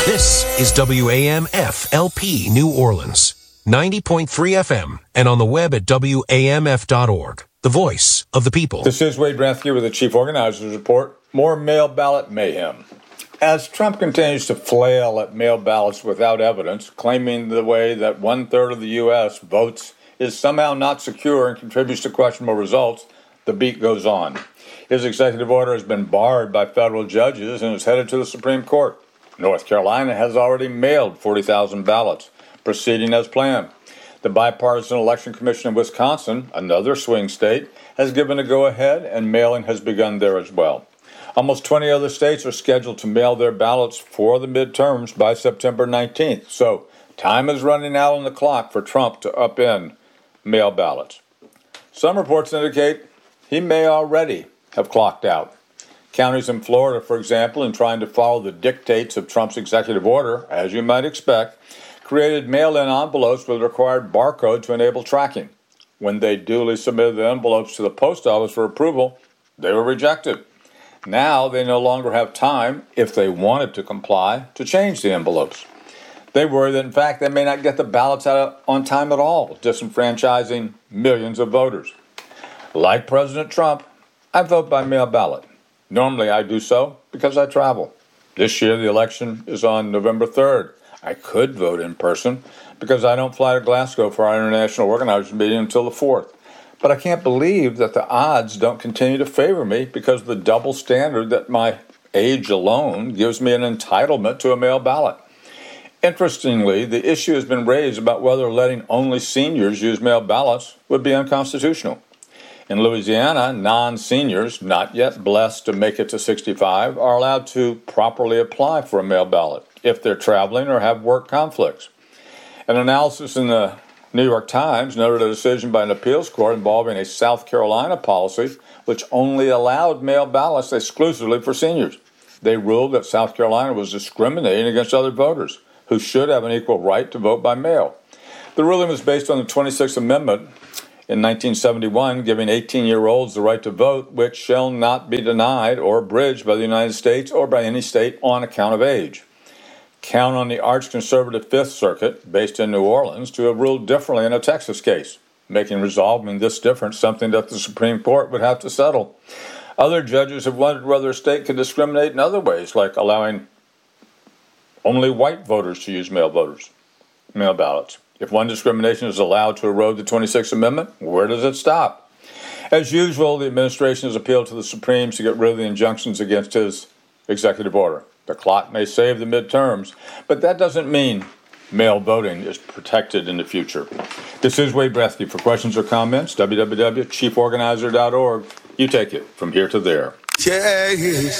This is WAMF-LP New Orleans, 90.3 FM, and on the web at WAMF.org. The voice of the people. This is Wade Rathke with the Chief Organizers Report. More mail ballot mayhem. As Trump continues to flail at mail ballots without evidence, claiming the way that 1/3 of the U.S. votes is somehow not secure and contributes to questionable results, the beat goes on. His executive order has been barred by federal judges and is headed to the Supreme Court. North Carolina has already mailed 40,000 ballots, proceeding as planned. The Bipartisan Election Commission in Wisconsin, another swing state, has given a go-ahead, and mailing has begun there as well. Almost 20 other states are scheduled to mail their ballots for the midterms by September 19th, so time is running out on the clock for Trump to upend mail ballots. Some reports indicate he may already have clocked out. Counties in Florida, for example, in trying to follow the dictates of Trump's executive order, as you might expect, created mail-in envelopes with a required barcode to enable tracking. When they duly submitted the envelopes to the post office for approval, they were rejected. Now they no longer have time, if they wanted to comply, to change the envelopes. They worry that, in fact, they may not get the ballots out on time at all, disenfranchising millions of voters. Like President Trump, I vote by mail ballot. Normally I do so because I travel. This year the election is on November 3rd. I could vote in person because I don't fly to Glasgow for our international organizers meeting until the 4th. But I can't believe that the odds don't continue to favor me because of the double standard that my age alone gives me an entitlement to a mail ballot. Interestingly, the issue has been raised about whether letting only seniors use mail ballots would be unconstitutional. In Louisiana, non-seniors, not yet blessed to make it to 65, are allowed to properly apply for a mail ballot if they're traveling or have work conflicts. An analysis in the New York Times noted a decision by an appeals court involving a South Carolina policy which only allowed mail ballots exclusively for seniors. They ruled that South Carolina was discriminating against other voters who should have an equal right to vote by mail. The ruling was based on the 26th Amendment in 1971, giving 18-year-olds the right to vote, which shall not be denied or abridged by the United States or by any state on account of age. Count on the arch-conservative Fifth Circuit, based in New Orleans, to have ruled differently in a Texas case, making resolving this difference something that the Supreme Court would have to settle. Other judges have wondered whether a state could discriminate in other ways, like allowing only white voters to use mail ballots. If one discrimination is allowed to erode the 26th Amendment, where does it stop? As usual, the administration has appealed to the Supremes to get rid of the injunctions against his executive order. The clock may save the midterms, but that doesn't mean mail voting is protected in the future. This is Wade Rathke. For questions or comments, www.chieforganizer.org. You take it from here to there. Yes.